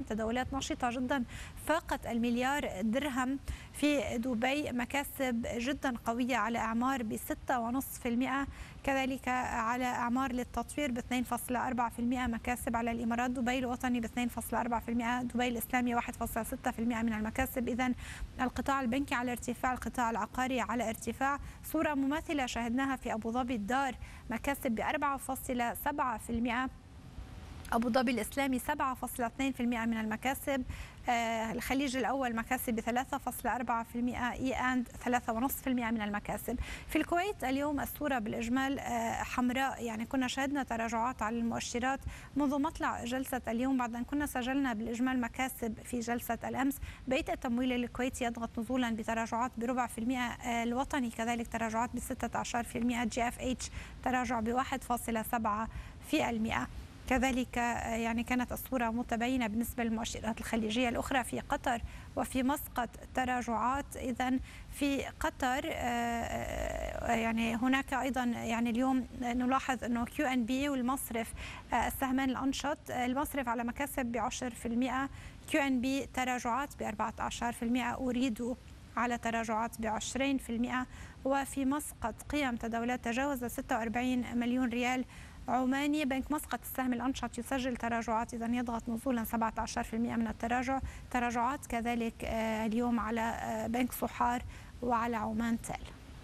تداولات نشطة جدا فاقت المليار درهم في دبي، مكاسب جدا قوية على أعمار ب6.5%، كذلك على أعمار للتطوير ب2.4%، مكاسب على الإمارات دبي الوطني ب2.4%، دبي الإسلامي 1.6% من المكاسب. إذن القطاع البنكي على ارتفاع، القطاع العقاري على ارتفاع. صورة مماثلة شاهدناها في أبو ظبي الدار، مكاسب ب4.7%، أبو ظبي الإسلامي 7.2% من المكاسب، الخليج الأول مكاسب ب3.4%، إي أند 3.5% من المكاسب. في الكويت اليوم الصورة بالإجمال حمراء، يعني كنا شهدنا تراجعات على المؤشرات منذ مطلع جلسة اليوم بعد أن كنا سجلنا بالإجمال مكاسب في جلسة الأمس. بيت التمويل الكويتي يضغط نزولا بتراجعات ب0.4%، الوطني كذلك تراجعات ب16%، جي اف اتش تراجع ب1.7%. كذلك يعني كانت الصورة متباينة بالنسبة للمؤشرات الخليجية الأخرى. في قطر وفي مسقط تراجعات. إذن في قطر يعني هناك أيضا يعني اليوم نلاحظ أنه كيو ان بي والمصرف السهمان الأنشط، المصرف على مكاسب ب10%، كيو ان بي تراجعات ب14%، أريد على تراجعات ب20%. وفي مسقط قيم تداولات تجاوز 46 مليون ريال عماني. بنك مسقط السهم الأنشط يسجل تراجعات، إذن يضغط نزولا 17% من التراجع. تراجعات كذلك اليوم على بنك صحار وعلى عمان تال.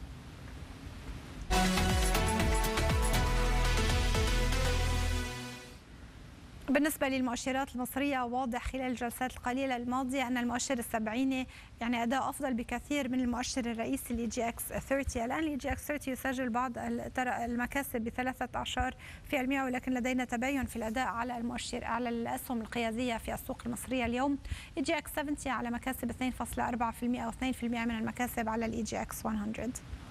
بالنسبة للمؤشرات المصرية، واضح خلال الجلسات القليلة الماضية أن المؤشر السبعيني يعني أداء أفضل بكثير من المؤشر الرئيسي اللي جي اكس 30. الآن اللي جي اكس 30 يسجل بعض المكاسب ب13%، ولكن لدينا تباين في الأداء على المؤشر على الأسهم القيادية في السوق المصرية اليوم. جي اكس 70 على مكاسب 2.4% و2% من المكاسب على الإي جي اكس 100.